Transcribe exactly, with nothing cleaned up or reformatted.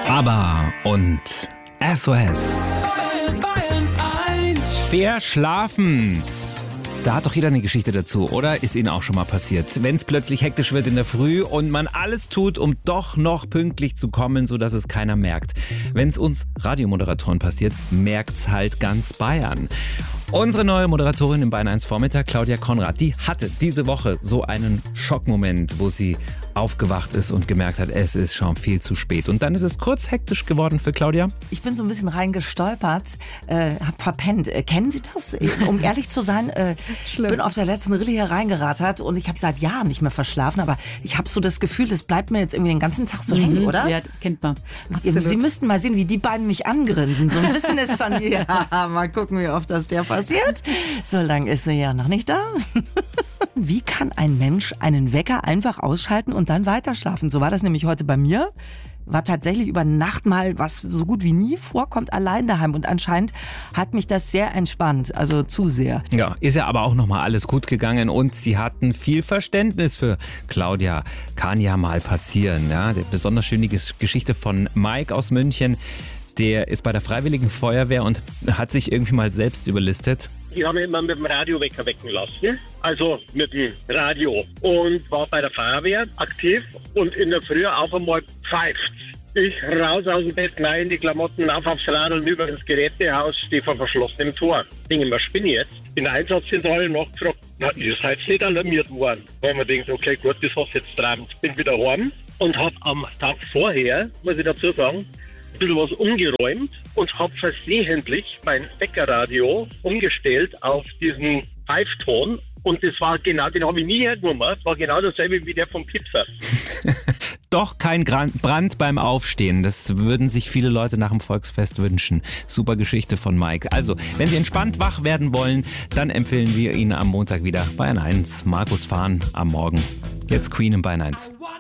ABBA und S O S. Verschlafen. Da hat doch jeder eine Geschichte dazu, oder? Ist Ihnen auch schon mal passiert. Wenn es plötzlich hektisch wird in der Früh und man alles tut, um doch noch pünktlich zu kommen, sodass es keiner merkt. Wenn es uns Radiomoderatoren passiert, merkt's halt ganz Bayern. Unsere neue Moderatorin im Bayern eins Vormittag, Claudia Konrad, die hatte diese Woche so einen Schockmoment, wo sie aufgewacht ist und gemerkt hat, es ist schon viel zu spät. Und dann ist es kurz hektisch geworden für Claudia. Ich bin so ein bisschen reingestolpert, äh, hab verpennt. Äh, kennen Sie das? Um ehrlich zu sein, äh, bin auf der letzten Rille hier reingerattert und ich habe seit Jahren nicht mehr verschlafen, aber ich habe so das Gefühl, das bleibt mir jetzt irgendwie den ganzen Tag so mhm. hängen, oder? Ja, kennt man. Absolut. Sie müssten mal sehen, wie die beiden mich angrinsen. So ein bisschen ist schon, ja, mal gucken, wie oft das der passiert. So lange ist sie ja noch nicht da. Wie kann ein Mensch einen Wecker einfach ausschalten und dann weiterschlafen? So war das nämlich heute bei mir. War tatsächlich über Nacht mal, was so gut wie nie vorkommt, allein daheim. Und anscheinend hat mich das sehr entspannt, also zu sehr. Ja, ist ja aber auch nochmal alles gut gegangen und Sie hatten viel Verständnis für Claudia. Kann ja mal passieren. Ja, die besonders schöne Geschichte von Mike aus München. Der ist bei der Freiwilligen Feuerwehr und hat sich irgendwie mal selbst überlistet. Ich habe mich immer mit dem Radiowecker wecken lassen, also mit dem Radio, und war bei der Feuerwehr aktiv und in der Früh auf einmal pfeift. Ich raus aus dem Bett, rein in die Klamotten, auf aufs Rad und über das Gerätehaus, stehe vor verschlossenem Tor. Ich denke, was bin ich jetzt? In der Einsatzzentrale nachgefragt, na, ihr seid nicht alarmiert worden. Weil man denkt, okay, gut, das hast jetzt dran. Ich bin wieder heim und habe am Tag vorher, muss ich dazu sagen, ein bisschen was umgeräumt und habe versehentlich mein Weckerradio umgestellt auf diesen Pfeifton. Und das war genau, den habe ich nie hergenommen. Das war genau dasselbe wie der vom Kipfer. Doch kein Brand beim Aufstehen. Das würden sich viele Leute nach dem Volksfest wünschen. Super Geschichte von Mike. Also, wenn Sie entspannt wach werden wollen, dann empfehlen wir Ihnen am Montag wieder Bayern eins. Markus Fahn am Morgen. Jetzt Queen im Bayern eins.